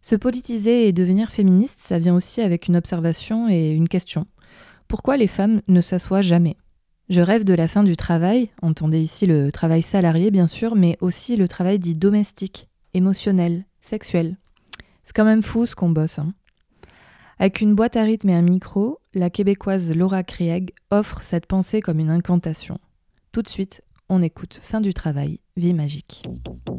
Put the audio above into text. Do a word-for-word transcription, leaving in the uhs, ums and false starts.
Se politiser et devenir féministe, ça vient aussi avec une observation et une question. Pourquoi les femmes ne s'assoient jamais ? Je rêve de la fin du travail, entendez ici le travail salarié bien sûr, mais aussi le travail dit domestique, émotionnel, sexuel. C'est quand même fou ce qu'on bosse. Hein. Avec une boîte à rythme et un micro, la québécoise Laura Krieg offre cette pensée comme une incantation. Tout de suite, on écoute Fin du travail, vie magique.